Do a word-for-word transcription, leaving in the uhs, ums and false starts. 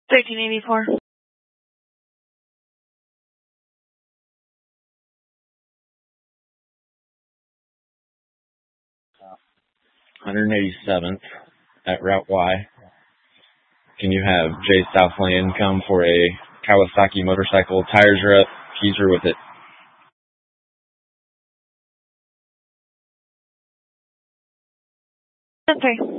thirteen eighty-four. one eighty-seventh at Route Y. Can you have Jay Southland come for a Kawasaki motorcycle? Tires are up. Keys are with it. ten three.